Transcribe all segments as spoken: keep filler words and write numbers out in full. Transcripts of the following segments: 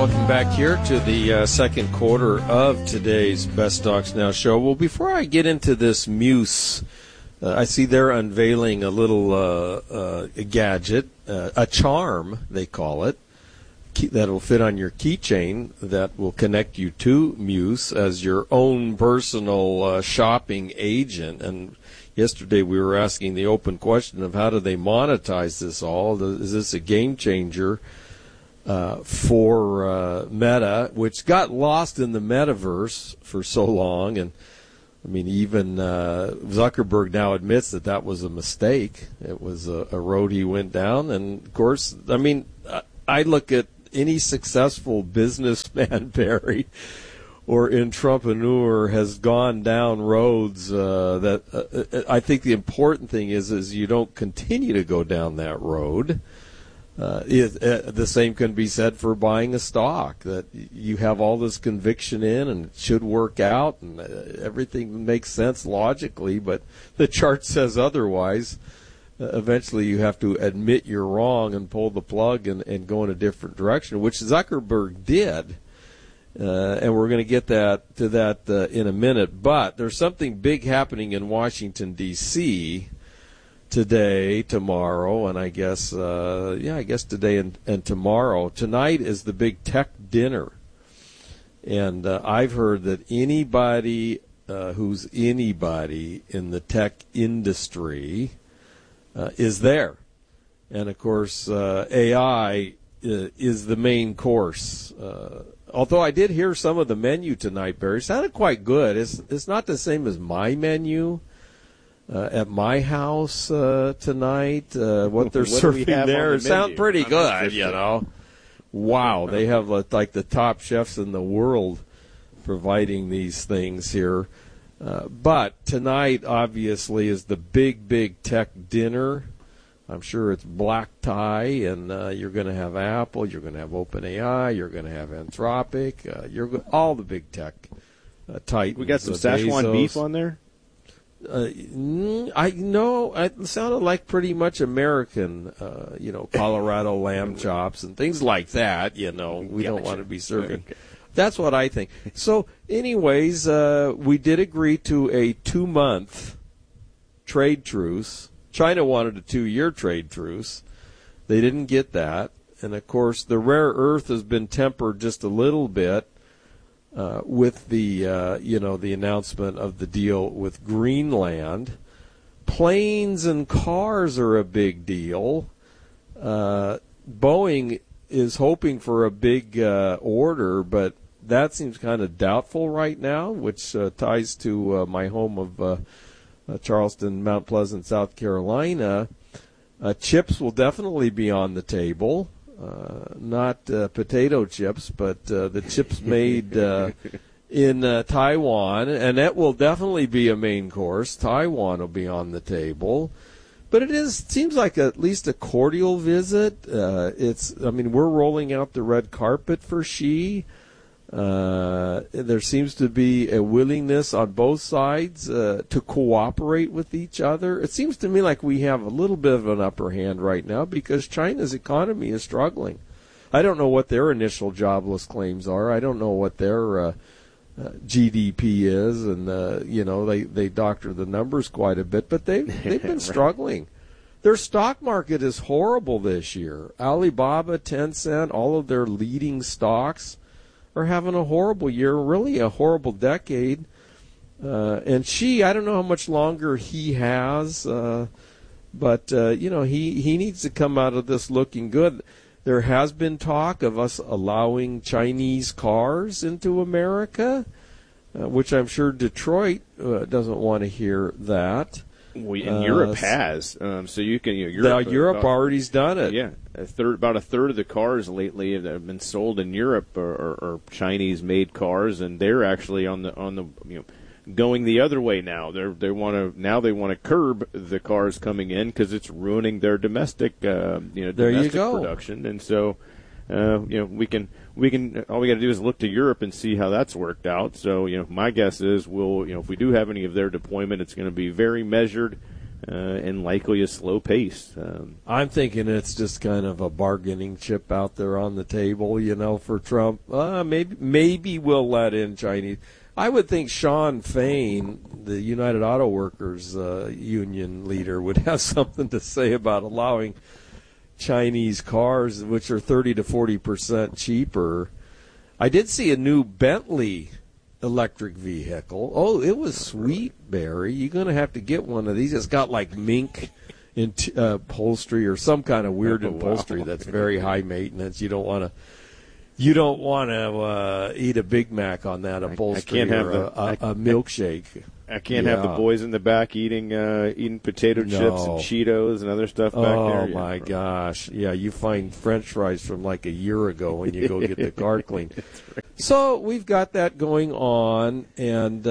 welcome back here to the uh, second quarter of today's Best Stocks Now show. Well, before I get into this Muse, uh, I see they're unveiling a little uh, uh, a gadget, uh, a charm, they call it, key, that'll fit on your keychain that will connect you to Muse as your own personal uh, shopping agent. And yesterday we were asking the open question of how do they monetize this all? Is this a game changer uh, for uh, Meta, which got lost in the metaverse for so long? And I mean, even uh, Zuckerberg now admits that that was a mistake. It was a, a road he went down. And of course, I mean, I look at any successful businessman, Barry, or entrepreneur has gone down roads uh, that uh, I think the important thing is is you don't continue to go down that road. Uh, it, uh, the same can be said for buying a stock that you have all this conviction in and it should work out and uh, everything makes sense logically, but the chart says otherwise. Uh, eventually you have to admit you're wrong and pull the plug and, and go in a different direction, which Zuckerberg did. Uh, and we're going to get that to that uh, in a minute. But there's something big happening in Washington, D C today, tomorrow, and I guess, uh, yeah, I guess today and, and tomorrow. Tonight is the big tech dinner. And uh, I've heard that anybody uh, who's anybody in the tech industry uh, is there. And, of course, uh, A I uh, is the main course. Uh, although I did hear some of the menu tonight, Barry. It sounded quite good. It's, it's not the same as my menu. Uh, at my house uh, tonight, uh, what they're what serving there the sound pretty I'm good, interested. you know. Wow, they have uh, like the top chefs in the world providing these things here. Uh, but tonight, obviously, is the big, big tech dinner. I'm sure it's black tie, and uh, you're going to have Apple, you're going to have OpenAI, you're going to have Anthropic, uh, you're go- all the big tech uh, titans. We got some uh, Szechuan Bezos. beef on there? Uh, I know it sounded like pretty much American, uh, you know, Colorado lamb chops and things like that. You know, we Gotcha. don't want to be serving. Okay. That's what I think. So, anyways, uh, we did agree to a two-month trade truce. China wanted a two-year trade truce. They didn't get that, and of course, the rare earth has been tempered just a little bit. Uh, with the uh, you know the announcement of the deal with Greenland. Planes and cars are a big deal. Uh, Boeing is hoping for a big uh, order, but that seems kind of doubtful right now, which uh, ties to uh, my home of uh, uh, Charleston, Mount Pleasant, South Carolina. Uh, chips will definitely be on the table. Uh, not uh, potato chips, but uh, the chips made uh, in uh, Taiwan, and that will definitely be a main course. Taiwan will be on the table, but it is seems like at least a cordial visit. Uh, it's, I mean, we're rolling out the red carpet for Xi. Uh, there seems to be a willingness on both sides uh, to cooperate with each other. It seems to me like we have a little bit of an upper hand right now because China's economy is struggling. I don't know what their initial jobless claims are. I don't know what their uh, uh, G D P is, and uh, you know they, they doctor the numbers quite a bit, but they've they've been struggling. Their stock market is horrible this year. Alibaba, Tencent, all of their leading stocks are having a horrible year, really a horrible decade. Uh, and Xi, I don't know how much longer he has, uh, but, uh, you know, he, he needs to come out of this looking good. There has been talk of us allowing Chinese cars into America, uh, which I'm sure Detroit uh, doesn't want to hear that. Well, and Uh, Europe has, um, so you can. You know, Now, Europe, Europe about, already's done it. Yeah, a third, about a third of the cars lately that have been sold in Europe are, are, are Chinese-made cars, and they're actually on the on the you know going the other way now. They they want to now they want to curb the cars coming in because it's ruining their domestic uh, you know There you domestic go. production, and so. Uh, you know, we can, we can, all we got to do is look to Europe and see how that's worked out. So, you know, my guess is we'll, you know, if we do have any of their deployment, it's going to be very measured. uh, and likely a slow pace. Um, I'm thinking it's just kind of a bargaining chip out there on the table, you know, for Trump. Uh, maybe maybe we'll let in Chinese. I would think Sean Fain, the United Auto Workers uh, union leader, would have something to say about allowing Chinese cars, which are thirty to forty percent cheaper. I did see a new Bentley electric vehicle. Oh, it was sweet, Barry. You're going to have to get one of these. It's got like mink in t- uh, upholstery or some kind of weird oh, upholstery wow. that's very high maintenance. You don't want to. You don't want to uh, eat a Big Mac on that upholstery I, I can't have or the, a, a, a milkshake. I can't yeah. have the boys in the back eating uh, eating potato no. chips and Cheetos and other stuff back oh, there. Oh, my yeah. gosh. Yeah, you find French fries from like a year ago when you go get the car cleaned. Right. So we've got that going on, and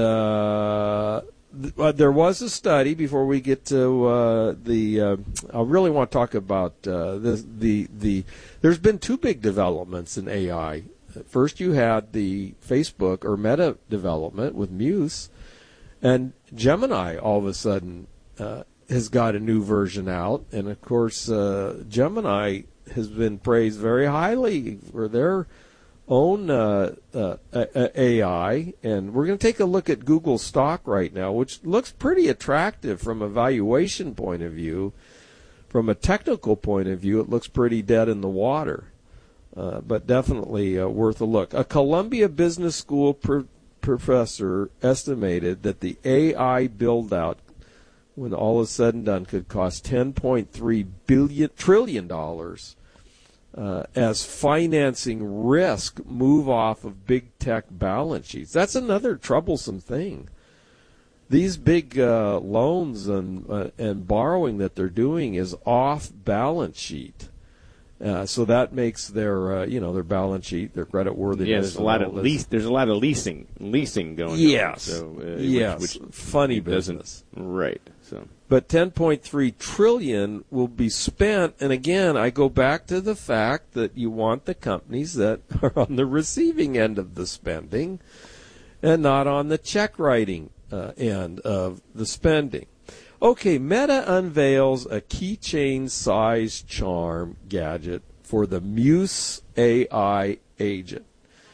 uh, th- uh, there was a study before we get to uh, the uh, – I really want to talk about uh, the, the – the, there's been two big developments in A I. First, you had the Facebook or Meta development with Muse, and Gemini all of a sudden uh, has got a new version out. And, of course, uh, Gemini has been praised very highly for their own uh, uh, A I. And we're going to take a look at Google stock right now, which looks pretty attractive from a valuation point of view. From a technical point of view, it looks pretty dead in the water. Uh, but definitely uh, worth a look. A Columbia Business School pr- professor estimated that the A I build-out, when all is said and done, could cost ten point three billion trillion dollars uh, as financing risk move off of big tech balance sheets. That's another troublesome thing. These big uh, loans and uh, and borrowing that they're doing is off balance sheet. Uh, so that makes their, uh, you know, their balance sheet, their credit worthiness. Yeah, there's a lot of lease. There's a lot of leasing, leasing going yes. on. So, uh, yes, which, which funny business. Right. So, but ten point three trillion will be spent, and again, I go back to the fact that you want the companies that are on the receiving end of the spending, and not on the check writing uh, end of the spending. Okay, Meta unveils a keychain-sized charm gadget for the Muse A I agent.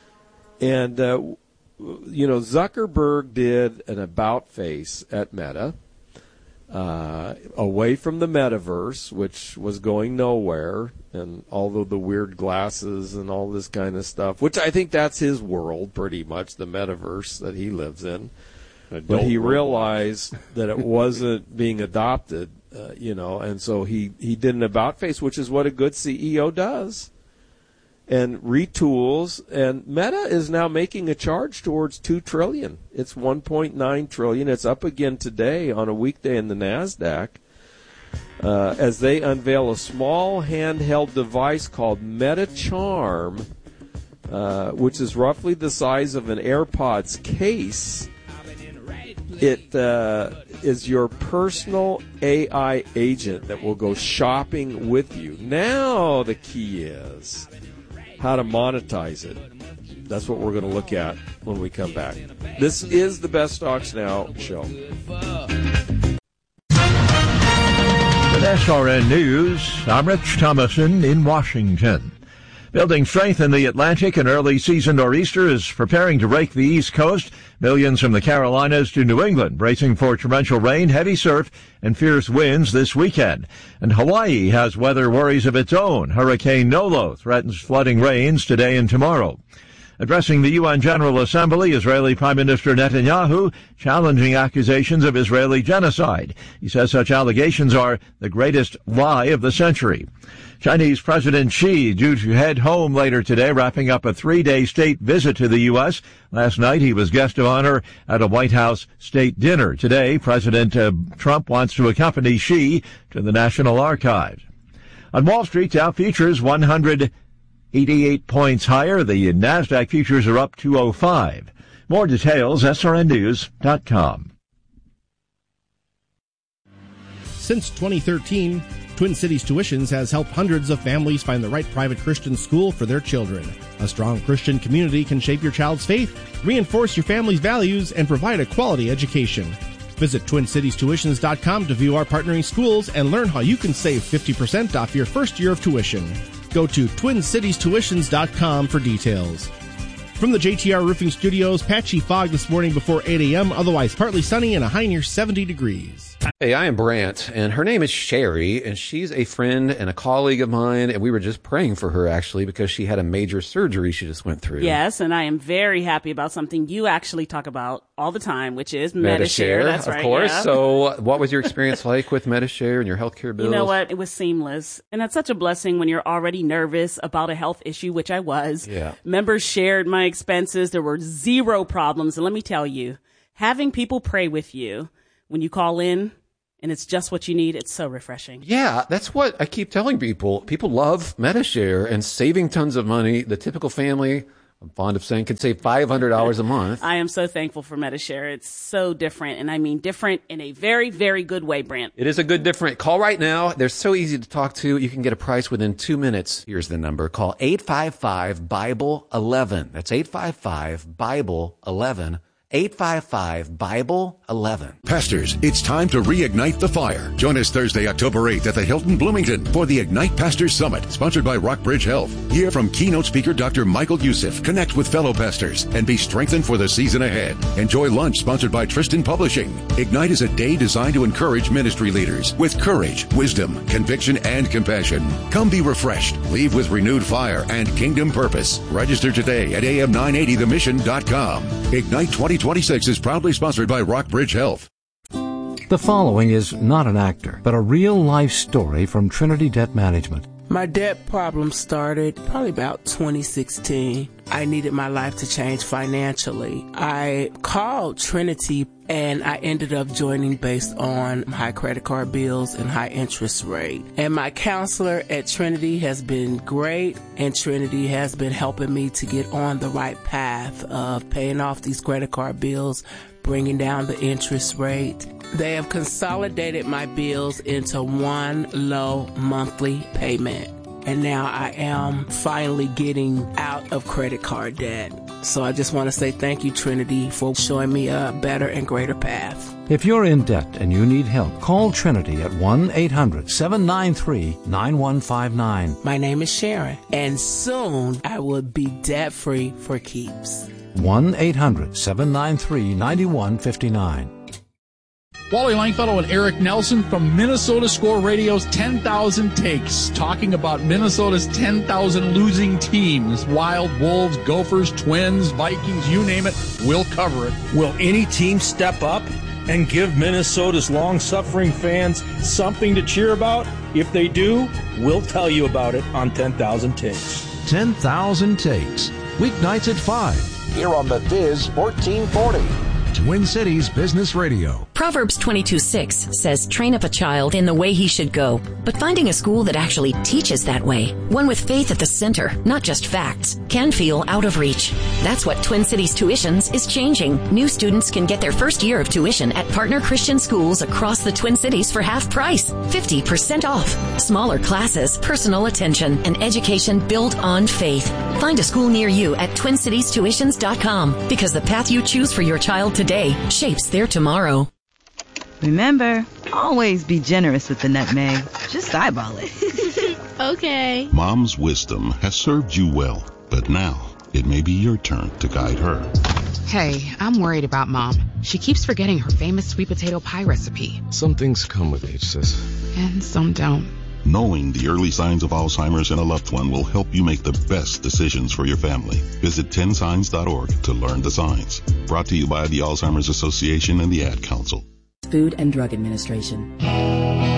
And, uh, you know, Zuckerberg did an about face at Meta, uh, away from the metaverse, which was going nowhere, and all of the weird glasses and all this kind of stuff, which I think that's his world, pretty much, the metaverse that he lives in. But he realized that it wasn't being adopted, uh, you know, and so he, he did an about face, which is what a good C E O does, and retools. And Meta is now making a charge towards two trillion dollars. It's one point nine trillion dollars. It's up again today on a weekday in the NASDAQ uh, as they unveil a small handheld device called Meta Charm, uh, which is roughly the size of an AirPods case. It uh, is your personal A I agent that will go shopping with you. Now the key is how to monetize it. That's what we're going to look at when we come back. This is the Best Stocks Now show. With S R N News, I'm Rich Thomason in Washington. Building strength in the Atlantic, an early season nor'easter is preparing to rake the East Coast. Millions from the Carolinas to New England bracing for torrential rain, heavy surf, and fierce winds this weekend. And Hawaii has weather worries of its own. Hurricane Nolo threatens flooding rains today and tomorrow. Addressing the U N General Assembly, Israeli Prime Minister Netanyahu challenging accusations of Israeli genocide. He says such allegations are the greatest lie of the century. Chinese President Xi due to head home later today, wrapping up a three-day state visit to the U S. Last night, he was guest of honor at a White House state dinner. Today, President uh, Trump wants to accompany Xi to the National Archives. On Wall Street, Dow futures one hundred eighty-eight points higher. The NASDAQ futures are up two oh five. More details, S R N news dot com. Since twenty thirteen, Twin Cities Tuitions has helped hundreds of families find the right private Christian school for their children. A strong Christian community can shape your child's faith, reinforce your family's values, and provide a quality education. Visit twin cities tuitions dot com to view our partnering schools and learn how you can save fifty percent off your first year of tuition. Go to twin cities tuitions dot com for details. From the J T R Roofing Studios, patchy fog this morning before eight a.m., otherwise partly sunny and a high near seventy degrees. Hey, I am Brant, and her name is Sherry, and she's a friend and a colleague of mine, and we were just praying for her, actually, because she had a major surgery she just went through. Yes, and I am very happy about something you actually talk about all the time, which is Medi-Share. Medi-Share. That's of right, course. yeah. So what was your experience like with Medi-Share and your healthcare bills? You know what? It was seamless. And that's such a blessing when you're already nervous about a health issue, which I was. Yeah. Members shared my expenses. There were zero problems. And let me tell you, having people pray with you when you call in, and it's just what you need, it's so refreshing. Yeah, that's what I keep telling people. People love Medi-Share and saving tons of money. The typical family, I'm fond of saying, can save five hundred dollars a month. I am so thankful for Medi-Share. It's so different, and I mean different in a very, very good way, Brant. It is a good different. Call right now. They're so easy to talk to. You can get a price within two minutes. Here's the number. Call eight five five, Bible eleven. That's eight five five, Bible eleven. eight five five, Bible eleven. Pastors, it's time to reignite the fire. Join us Thursday, October eighth at the Hilton Bloomington for the Ignite Pastors Summit, sponsored by Rockbridge Health. Hear from keynote speaker Doctor Michael Youssef. Connect with fellow pastors and be strengthened for the season ahead. Enjoy lunch sponsored by Tristan Publishing. Ignite is a day designed to encourage ministry leaders with courage, wisdom, conviction, and compassion. Come be refreshed. Leave with renewed fire and kingdom purpose. Register today at a m nine eighty the mission dot com. Ignite twenty twenty-six is proudly sponsored by Rockbridge Health. The following is not an actor, but a real-life story from Trinity Debt Management. My debt problem started probably about twenty sixteen. I needed my life to change financially. I called Trinity and I ended up joining based on high credit card bills and high interest rate. And my counselor at Trinity has been great, and Trinity has been helping me to get on the right path of paying off these credit card bills, bringing down the interest rate. They have consolidated my bills into one low monthly payment. And now I am finally getting out of credit card debt. So I just want to say thank you, Trinity, for showing me a better and greater path. If you're in debt and you need help, call Trinity at one eight hundred, seven nine three, nine one five nine. My name is Sharon, and soon I will be debt-free for keeps. one eight hundred, seven nine three, nine one five nine. Wally Langfellow and Eric Nelson from Minnesota Score Radio's ten thousand Takes, talking about Minnesota's ten thousand losing teams. Wild, Wolves, Gophers, Twins, Vikings, you name it, we'll cover it. Will any team step up and give Minnesota's long-suffering fans something to cheer about? If they do, we'll tell you about it on ten thousand Takes. ten thousand Takes, weeknights at five, here on the Viz fourteen forty. Twin Cities Business Radio. Proverbs twenty-two six says, train up a child in the way he should go. But finding a school that actually teaches that way, one with faith at the center, not just facts, can feel out of reach. That's what Twin Cities Tuitions is changing. New students can get their first year of tuition at partner Christian schools across the Twin Cities for half price, fifty percent off. Smaller classes, personal attention, and education built on faith. Find a school near you at twin cities tuitions dot com, because the path you choose for your child today shapes their tomorrow. Remember, always be generous with the nutmeg. Just eyeball it. Okay. Mom's wisdom has served you well, but now it may be your turn to guide her. Hey, I'm worried about Mom. She keeps forgetting her famous sweet potato pie recipe. Some things come with age, sis. And some don't. Knowing the early signs of Alzheimer's in a loved one will help you make the best decisions for your family. Visit ten signs dot org to learn the signs. Brought to you by the Alzheimer's Association and the Ad Council. Food and Drug Administration.